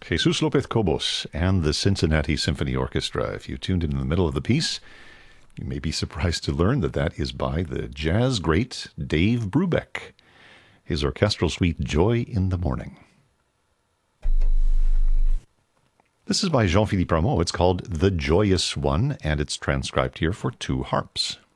Jesus Lopez Cobos and the Cincinnati Symphony Orchestra. If you tuned in the middle of the piece, you may be surprised to learn that that is by the jazz great Dave Brubeck, his orchestral suite Joy in the Morning. This is by Jean-Philippe Rameau. It's called The Joyous One, and it's transcribed here for two harps.